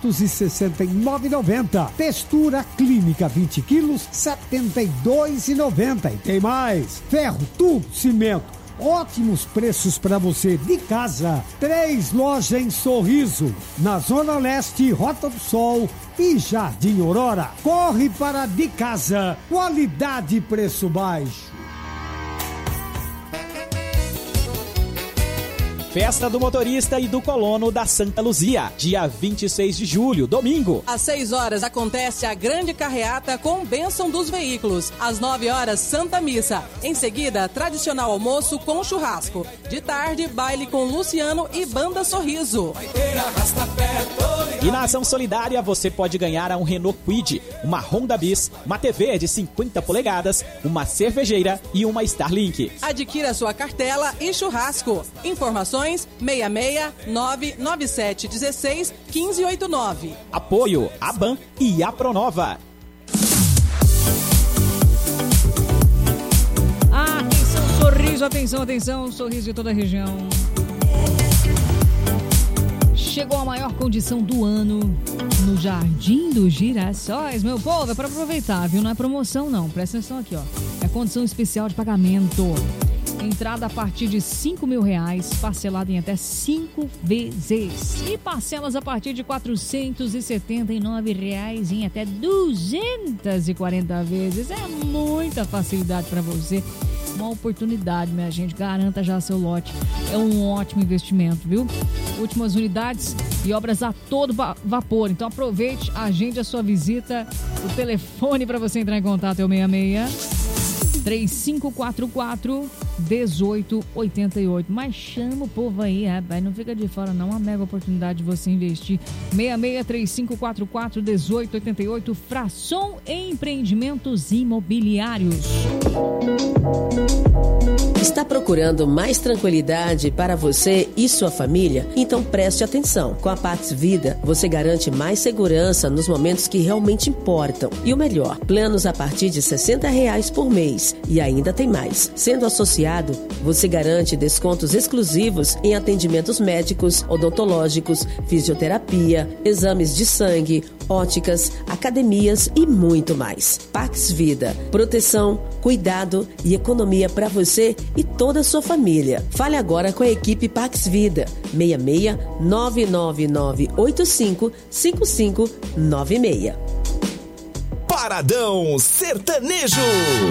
269,90. Textura Clínica 20 quilos, 72,90. E tem mais, ferro, tubo, cimento, ótimos preços para você de casa. 3 lojas em Sorriso, na Zona Leste, Rota do Sol e Jardim Aurora. Corre para de casa, qualidade e preço baixo. Festa do Motorista e do Colono da Santa Luzia, dia 26 de julho, domingo. Às 6 horas acontece a grande carreata com bênção dos veículos. Às 9 horas, Santa Missa. Em seguida, tradicional almoço com churrasco. De tarde, baile com Luciano e Banda Sorriso. E na ação solidária, você pode ganhar um Renault Kwid, uma Honda Bis, uma TV de 50 polegadas, uma cervejeira e uma Starlink. Adquira sua cartela e churrasco. Informações 66997161589. Apoio ABAN e Apronova. Atenção, sorriso, atenção, atenção, sorriso de toda a região. Chegou a maior condição do ano no Jardim dos Girassóis, meu povo, é para aproveitar, viu? Não é promoção não, presta atenção aqui, ó. É condição especial de pagamento. Entrada a partir de R$5.000, parcelada em até 5 vezes. E parcelas a partir de R$ 479 em até 240 vezes. É muita facilidade para você. Uma oportunidade, minha gente. Garanta já seu lote. É um ótimo investimento, viu? Últimas unidades e obras a todo vapor. Então aproveite, agende a sua visita. O telefone para você entrar em contato é o 66-3544-1888. Mas chama o povo aí, rapaz. Não fica de fora, não. Uma mega oportunidade de você investir. 66-3544-1888. Frasson Empreendimentos Imobiliários. Está procurando mais tranquilidade para você e sua família? Então preste atenção. Com a Pax Vida, você garante mais segurança nos momentos que realmente importam. E o melhor, planos a partir de R$60 por mês. E ainda tem mais. Sendo associado, você garante descontos exclusivos em atendimentos médicos, odontológicos, fisioterapia, exames de sangue, óticas, academias e muito mais. Pax Vida. Proteção, cuidado e economia para você e toda a sua família. Fale agora com a equipe Pax Vida. 66-99985-5596. Paradão Sertanejo.